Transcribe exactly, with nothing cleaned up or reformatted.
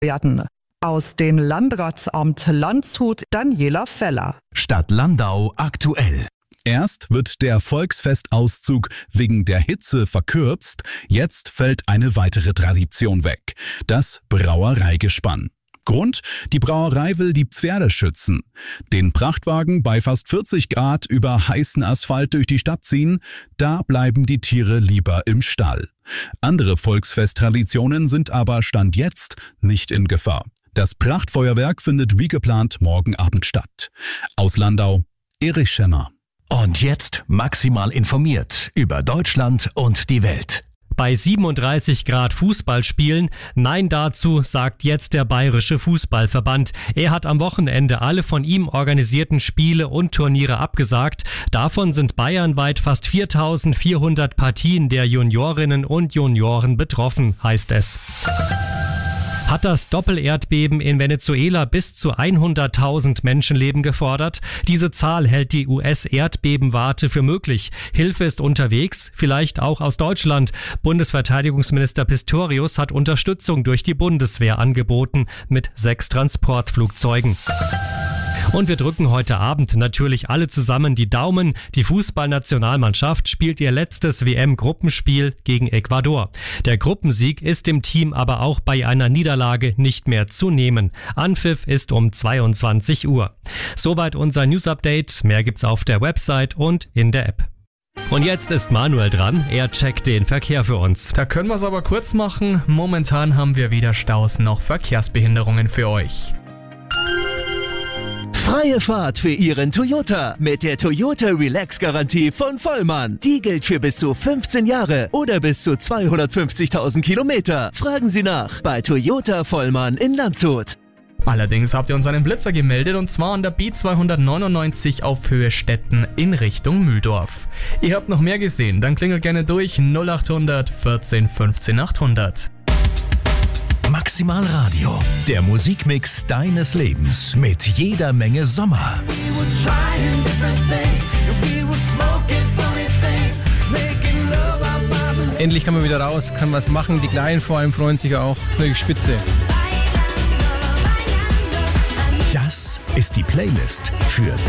werden. Aus dem Landratsamt Landshut Daniela Feller. Stadt Landau aktuell. Erst wird der Volksfestauszug wegen der Hitze verkürzt, jetzt fällt eine weitere Tradition weg, das Brauereigespann. Grund: Die Brauerei will die Pferde schützen. Den Prachtwagen bei fast vierzig Grad über heißen Asphalt durch die Stadt ziehen, da bleiben die Tiere lieber im Stall. Andere Volksfesttraditionen sind aber Stand jetzt nicht in Gefahr. Das Prachtfeuerwerk findet wie geplant morgen Abend statt. Aus Landau, Erich Schemmer. Und jetzt maximal informiert über Deutschland und die Welt. Bei siebenunddreißig Grad Fußball spielen? Nein dazu, sagt jetzt der Bayerische Fußballverband. Er hat am Wochenende alle von ihm organisierten Spiele und Turniere abgesagt. Davon sind bayernweit fast viertausendvierhundert Partien der Juniorinnen und Junioren betroffen, heißt es. Hat das Doppelerdbeben in Venezuela bis zu hunderttausend Menschenleben gefordert? Diese Zahl hält die U S-Erdbebenwarte für möglich. Hilfe ist unterwegs, vielleicht auch aus Deutschland. Bundesverteidigungsminister Pistorius hat Unterstützung durch die Bundeswehr angeboten mit sechs Transportflugzeugen. Und wir drücken heute Abend natürlich alle zusammen die Daumen. Die Fußballnationalmannschaft spielt ihr letztes W M-Gruppenspiel gegen Ecuador. Der Gruppensieg ist dem Team aber auch bei einer Niederlage nicht mehr zu nehmen. Anpfiff ist um zweiundzwanzig Uhr. Soweit unser News-Update. Mehr gibt's auf der Website und in der App. Und jetzt ist Manuel dran. Er checkt den Verkehr für uns. Da können wir es aber kurz machen. Momentan haben wir weder Staus noch Verkehrsbehinderungen für euch. Freie Fahrt für Ihren Toyota mit der Toyota Relax-Garantie von Vollmann. Die gilt für bis zu fünfzehn Jahre oder bis zu zweihundertfünfzigtausend Kilometer. Fragen Sie nach bei Toyota Vollmann in Landshut. Allerdings habt ihr uns einen Blitzer gemeldet und zwar an der B zweihundertneunundneunzig auf Höhe Stetten in Richtung Mühldorf. Ihr habt noch mehr gesehen, dann klingelt gerne durch null achthundert vierzehn fünfzehn achthundert. Maximal Radio, der Musikmix deines Lebens mit jeder Menge Sommer. Endlich kann man wieder raus, kann was machen, die Kleinen vor allem freuen sich auch, das ist natürlich spitze. Das ist die Playlist für